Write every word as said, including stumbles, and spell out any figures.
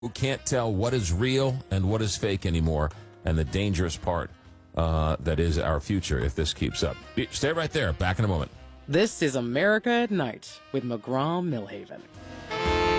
who can't tell what is real and what is fake anymore, and the dangerous part uh, that is our future if this keeps up. Stay right there. Back in a moment. This is America at Night with McGraw Millhaven.